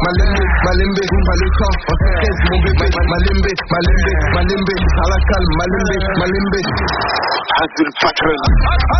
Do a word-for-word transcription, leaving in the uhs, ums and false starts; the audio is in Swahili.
Malembe, Malembe, pas le temps, on se caisse mon bébé. Malembe, Malembe, Malembe, à la calme, Malembe, Malembe. Has been pattern.